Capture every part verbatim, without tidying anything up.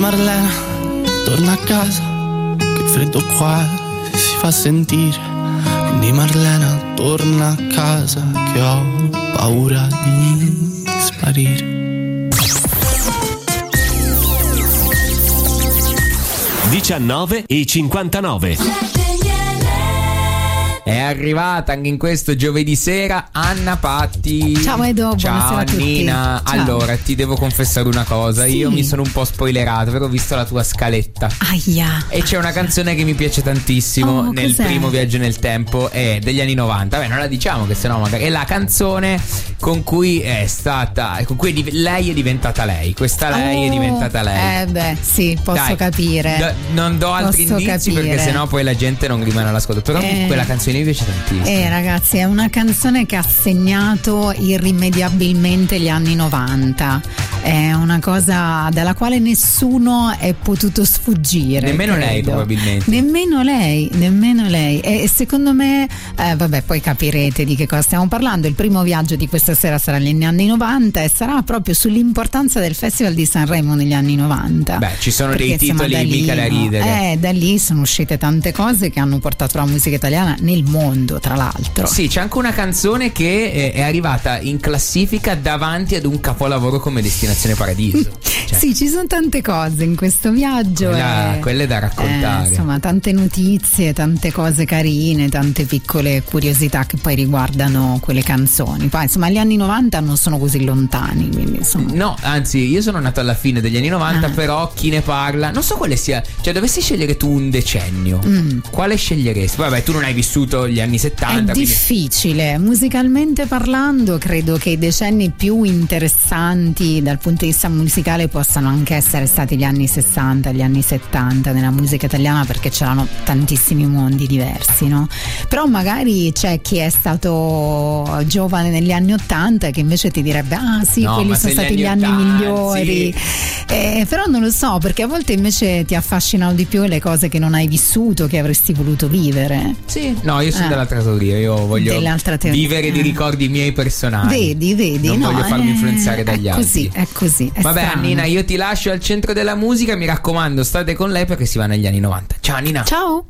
Marlena, torna a casa, che freddo qua si fa sentire. Quindi Marlena, torna a casa, che ho paura di sparire. diciannove e cinquantanove. È arrivata anche in questo giovedì sera Anna Patti. Ciao Edo, ciao buonasera a tutti. Nina. Ciao. Allora ti devo confessare una cosa, sì. Io mi sono un po' spoilerato perché ho visto la tua scaletta. Aia. E c'è una canzone che mi piace tantissimo, oh, nel cos'è? primo viaggio nel tempo, è degli anni novanta. Beh, non la diciamo che sennò magari è la canzone con cui è stata, con cui è div- lei è diventata lei. Questa lei oh, è diventata lei. Eh beh, sì, posso Dai, capire. d- non do altri Posso indizi capire. perché sennò poi la gente non rimane all'ascolto. Però Eh. quella canzone mi piace tantissimo. Eh ragazzi, è una canzone che ha segnato irrimediabilmente gli anni novanta. È una cosa dalla quale nessuno è potuto sfuggire. Nemmeno credo. lei probabilmente. Nemmeno lei, nemmeno lei. E secondo me, eh, vabbè, poi capirete di che cosa stiamo parlando. Il primo viaggio di questa sera sarà negli anni novanta e sarà proprio sull'importanza del Festival di Sanremo negli anni novanta. Beh, ci sono Perché, dei insomma, titoli da lì, mica da ridere. Eh, da lì sono uscite tante cose che hanno portato la musica italiana nel mondo, tra l'altro. Sì, c'è anche una canzone che è, è arrivata in classifica davanti ad un capolavoro come Destinazione Paradiso. Cioè, sì, ci sono tante cose in questo viaggio. quella, e, quelle da raccontare. eh, insomma, tante notizie, tante cose carine, tante piccole curiosità che poi riguardano quelle canzoni. Poi, insomma, gli anni novanta non sono così lontani, quindi insomma. No, anzi, io sono nato alla fine degli anni novanta, Ah. però chi ne parla, non so quale sia, cioè dovessi scegliere tu un decennio, Mm. quale sceglieresti? Vabbè, tu non hai vissuto gli anni È settanta, quindi... difficile, musicalmente parlando credo che i decenni più interessanti dal punto di vista musicale possano anche essere stati gli anni sessanta, gli anni settanta nella musica italiana, perché c'erano tantissimi mondi diversi, no? Però magari c'è chi è stato giovane negli anni ottanta che invece ti direbbe ah sì, No, quelli ma sono se gli stati gli anni anni ottanta, migliori. sì. Eh, però non lo so, perché a volte invece ti affascinano di più le cose che non hai vissuto, che avresti voluto vivere. Sì, no, io sono Eh. dell'altra teoria, io voglio Dell'altra teoria. vivere di Eh. ricordi miei personali. Vedi, vedi, non no, voglio farmi eh, influenzare dagli è altri. così, è così. È Vabbè, strano. Nina, io ti lascio al centro della musica, mi raccomando, state con lei perché si va negli anni novanta. Ciao Nina. Ciao.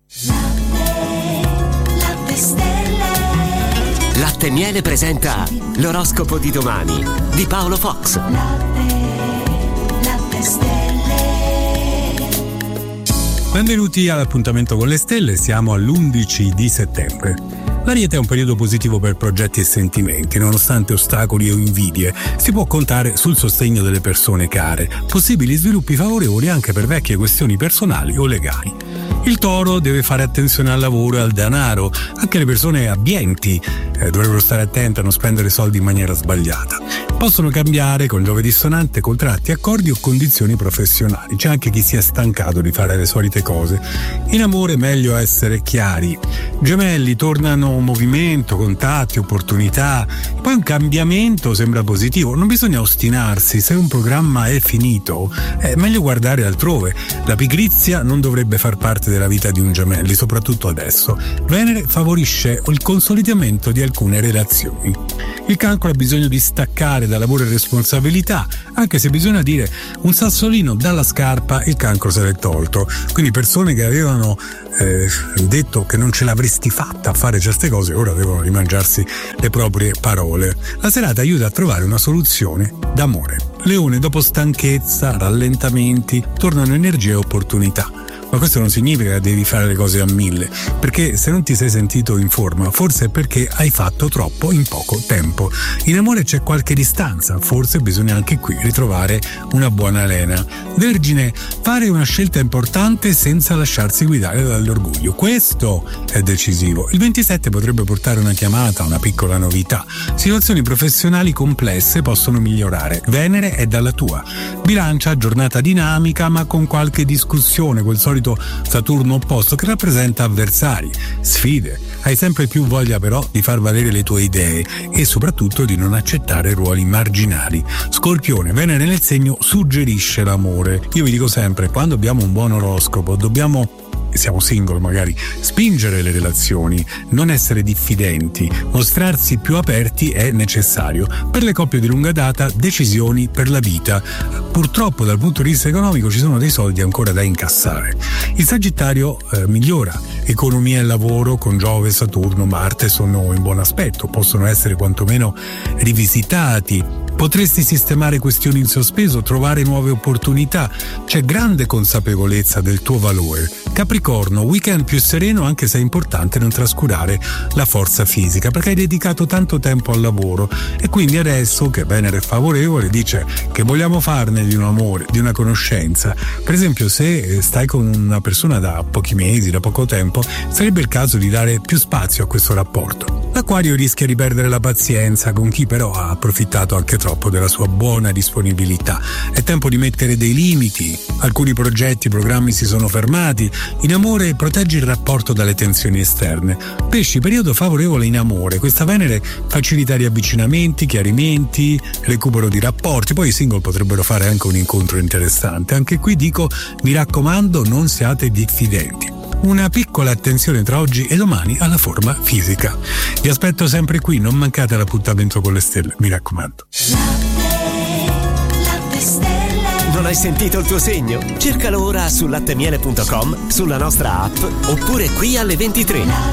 Latte e Miele presenta l'oroscopo di domani di Paolo Fox. Benvenuti all'appuntamento con le stelle, siamo all'undici di settembre. L'Ariete è un periodo positivo per progetti e sentimenti, nonostante ostacoli o invidie. Si può contare sul sostegno delle persone care, possibili sviluppi favorevoli anche per vecchie questioni personali o legali. Il Toro deve fare attenzione al lavoro e al denaro, anche le persone abbienti eh, dovrebbero stare attente a non spendere soldi in maniera sbagliata. Possono cambiare con Giove dissonante contratti, accordi o condizioni professionali. C'è anche chi si è stancato di fare le solite cose. In amore è meglio essere chiari. Gemelli, tornano movimento, contatti, opportunità. Poi un cambiamento sembra positivo. Non bisogna ostinarsi. Se un programma è finito, è meglio guardare altrove. La pigrizia non dovrebbe far parte della vita di un Gemelli, soprattutto adesso. Venere favorisce il consolidamento di alcune relazioni. Il Cancro ha bisogno di staccare da lavoro e responsabilità, anche se bisogna dire un sassolino dalla scarpa il Cancro se l'è tolto. Quindi persone che avevano eh, detto che non ce l'avresti fatta a fare certe cose ora devono rimangiarsi le proprie parole. La serata aiuta a trovare una soluzione d'amore. Leone, dopo stanchezza, rallentamenti, tornano energie e opportunità. Ma questo non significa che devi fare le cose a mille, perché se non ti sei sentito in forma, forse è perché hai fatto troppo in poco tempo. In amore c'è qualche distanza, forse bisogna anche qui ritrovare una buona lena. Vergine, fare una scelta importante senza lasciarsi guidare dall'orgoglio. Questo è decisivo. Il ventisette potrebbe portare una chiamata, una piccola novità. Situazioni professionali complesse possono migliorare. Venere è dalla tua. Bilancia, giornata dinamica ma con qualche discussione, quel solito Saturno opposto che rappresenta avversari, sfide. Hai sempre più voglia però di far valere le tue idee e soprattutto di non accettare ruoli marginali. Scorpione, Venere nel segno suggerisce l'amore. Io vi dico sempre, quando abbiamo un buon oroscopo dobbiamo siamo single magari, spingere le relazioni, non essere diffidenti, mostrarsi più aperti è necessario. Per le coppie di lunga data, decisioni per la vita. Purtroppo dal punto di vista economico ci sono dei soldi ancora da incassare. Il Sagittario eh, migliora, economia e lavoro con Giove, Saturno, Marte sono in buon aspetto, possono essere quantomeno rivisitati. Potresti sistemare questioni in sospeso, trovare nuove opportunità. C'è grande consapevolezza del tuo valore. Capricorno, weekend più sereno, anche se è importante non trascurare la forza fisica, perché hai dedicato tanto tempo al lavoro e quindi adesso che Venere è favorevole dice che vogliamo farne di un amore, di una conoscenza. Per esempio, se stai con una persona da pochi mesi, da poco tempo, sarebbe il caso di dare più spazio a questo rapporto. L'Acquario rischia di perdere la pazienza con chi però ha approfittato anche troppo della sua buona disponibilità. È tempo di mettere dei limiti. Alcuni progetti, programmi si sono fermati. In amore proteggi il rapporto dalle tensioni esterne. Pesci, periodo favorevole in amore. Questa Venere facilita riavvicinamenti, chiarimenti, recupero di rapporti. Poi i single potrebbero fare anche un incontro interessante. Anche qui dico, mi raccomando, non siate diffidenti. Una piccola attenzione tra oggi e domani alla forma fisica. Vi aspetto sempre qui, non mancate l'appuntamento con le stelle, mi raccomando. Non hai sentito il tuo segno? Cercalo ora su lattemiele punto com, sulla nostra app oppure qui alle ventitré.